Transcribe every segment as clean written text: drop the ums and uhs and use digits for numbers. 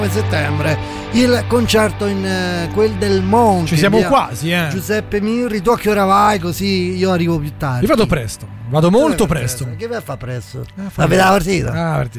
settembre il concerto in quel del Monte. Ci siamo quasi, Giuseppe Mirri, tu a che ora vai? Così io arrivo più tardi. Io vado presto, vado molto presto. Che vai a fare presto? A vedere la partita?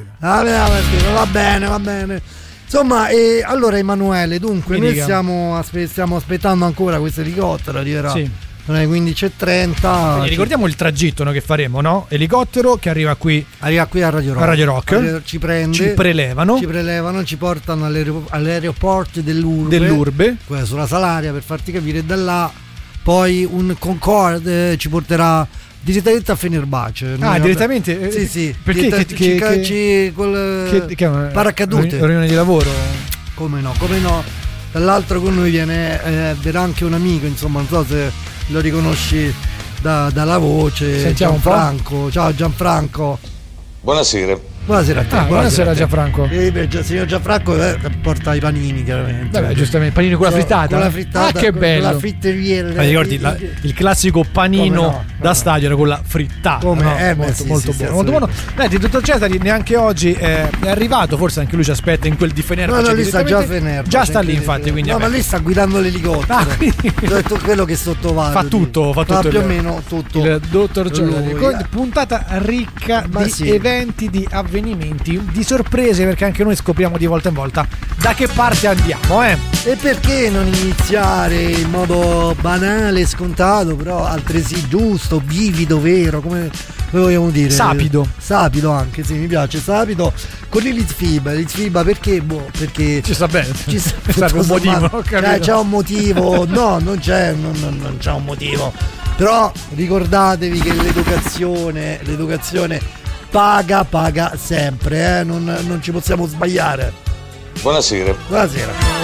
Va bene. Insomma, allora Emanuele, dunque noi stiamo aspettando ancora questo elicottero, arriverà. Sì. Sono le 15:30. Quindi ricordiamo il tragitto, no, che faremo, no? Elicottero che arriva qui a Radio Rock. A Radio Rock. Ci prende, ci prelevano, ci portano all'aeroporto dell'Urbe sulla Salaria, per farti capire, e da là poi un Concorde ci porterà direttamente a Fenerbahce. Direttamente? Sì. Perché col paracadute. Riunione di lavoro? Come no. Dall'altro con noi verrà anche un amico, insomma, non so se lo riconosci dalla voce. Sentiamo Gianfranco. Ciao Gianfranco. Buonasera. Buonasera a te. Buonasera Gianfranco. Signor Gianfranco porta i panini, chiaramente. Vabbè, giustamente, panini con la frittata. Con la frittata. Che bello. Con la fritteriera. Ricordi il classico panino da stadio era con la frittata. Molto buono. Di Dottor Cesari neanche oggi è arrivato, forse anche lui ci aspetta in quel di Fenerbahce. No, lì sta già a Fenerbahce. Già sta lì, infatti, quindi ma lì sta guidando l'elicottero. Detto quello che sottovaluta. Fa tutto più o meno tutto. Il Dottor Cesari. Puntata ricca di eventi, di avvenimenti, di sorprese, perché anche noi scopriamo di volta in volta da che parte andiamo, E perché non iniziare in modo banale, scontato, però altresì giusto, vivido, vero, come vogliamo dire? Sapido anche, sì, mi piace, sapido, con il Litzfiba, perché? Perché ci sta bene, ci serve un motivo, c'è un motivo, no, non c'è un motivo, però ricordatevi che l'educazione paga sempre, non ci possiamo sbagliare. Buonasera.